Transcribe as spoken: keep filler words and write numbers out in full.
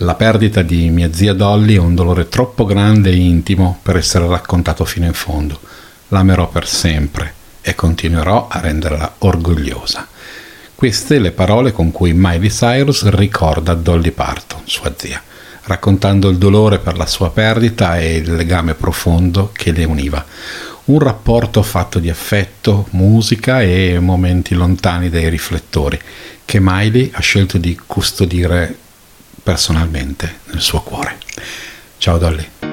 La perdita di mia zia Dolly è un dolore troppo grande e intimo per essere raccontato fino in fondo. L'amerò per sempre e continuerò a renderla orgogliosa. Queste le parole con cui Miley Cyrus ricorda Dolly Parton, sua zia, raccontando il dolore per la sua perdita e il legame profondo che le univa. Un rapporto fatto di affetto, musica e momenti lontani dai riflettori, che Miley ha scelto di custodire personalmente nel suo cuore. Ciao Dolly.